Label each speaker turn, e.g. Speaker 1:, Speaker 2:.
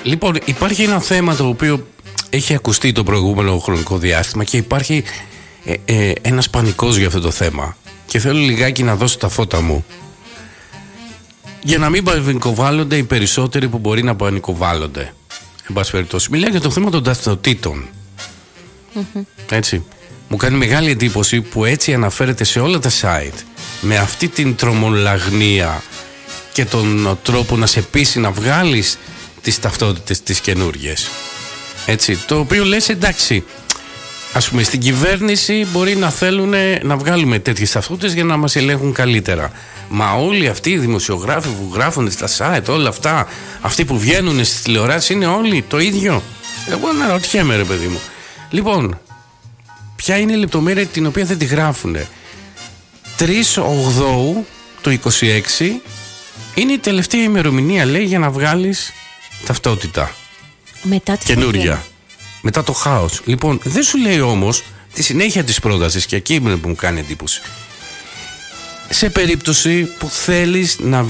Speaker 1: Λοιπόν, υπάρχει ένα θέμα το οποίο έχει ακουστεί το προηγούμενο χρονικό διάστημα και υπάρχει ένας πανικός για αυτό το θέμα. Και θέλω λιγάκι να δώσω τα φώτα μου. Για να μην πανικοβάλλονται οι περισσότεροι που μπορεί να πανικοβάλλονται. Εν πάση περιπτώσει, μιλάει για το θέμα των ταυτοτήτων. Έτσι. Μου κάνει μεγάλη εντύπωση που έτσι αναφέρεται σε όλα τα site, με αυτή την τρομολαγνία και τον τρόπο να σε πείσει να βγάλεις τις ταυτότητες τις καινούργιες. Έτσι, το οποίο λες εντάξει, ας πούμε στην κυβέρνηση μπορεί να θέλουν να βγάλουμε τέτοιες ταυτότητες για να μας ελέγχουν καλύτερα. Μα όλοι αυτοί οι δημοσιογράφοι που γράφουν στα site, όλα αυτά, αυτοί που βγαίνουν στις τηλεοράσεις είναι όλοι το ίδιο. Εγώ αναρωτιέμαι ρε παιδί μου. Λοιπόν, ποια είναι η λεπτομέρεια την οποία δεν τη γράφουνε? 3/8 το 26 είναι η τελευταία ημερομηνία, λέει, για να βγάλεις ταυτότητα.
Speaker 2: Μετά τη
Speaker 1: καινούρια. Μετά το χάος. Λοιπόν, δεν σου λέει όμως τη συνέχεια της πρότασης, και εκεί είναι που μου κάνει εντύπωση. Σε περίπτωση που θέλεις να